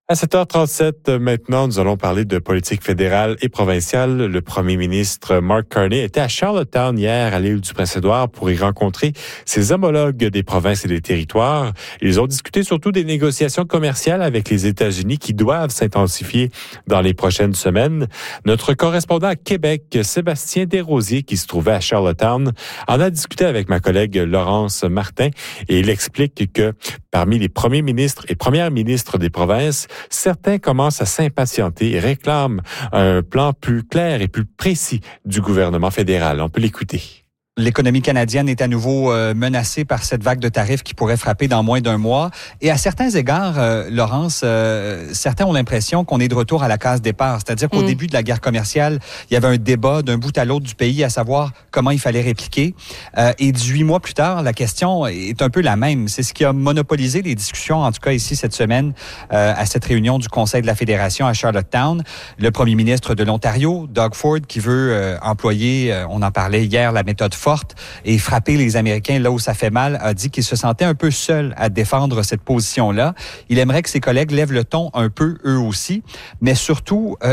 À 7h37, maintenant, nous allons parler de politique fédérale et provinciale. Le premier ministre Mark Carney était à Charlottetown hier, à l'île du Prince-Édouard, pour y rencontrer ses homologues des provinces et des territoires. Ils ont discuté surtout des négociations commerciales avec les États-Unis qui doivent s'intensifier dans les prochaines semaines. Notre correspondant à Québec, Sébastien Desrosiers, qui se trouvait à Charlottetown, en a discuté avec ma collègue Laurence Martin et il explique que parmi les premiers ministres et premières ministres des provinces, certains commencent à s'impatienter et réclament un plan plus clair et plus précis du gouvernement fédéral. On peut l'écouter. L'économie canadienne est à nouveau menacée par cette vague de tarifs qui pourrait frapper dans moins d'un mois. Et à certains égards, Laurence, certains ont l'impression qu'on est de retour à la case départ. C'est-à-dire qu'au début de la guerre commerciale, il y avait un débat d'un bout à l'autre du pays à savoir comment il fallait répliquer. Et 18 mois plus tard, la question est un peu la même. C'est ce qui a monopolisé les discussions, en tout cas ici cette semaine, à cette réunion du Conseil de la Fédération à Charlottetown. Le premier ministre de l'Ontario, Doug Ford, qui veut employer, on en parlait hier, la méthode forte et frapper les Américains là où ça fait mal, a dit qu'il se sentait un peu seul à défendre cette position-là. Il aimerait que ses collègues lèvent le ton un peu eux aussi, mais surtout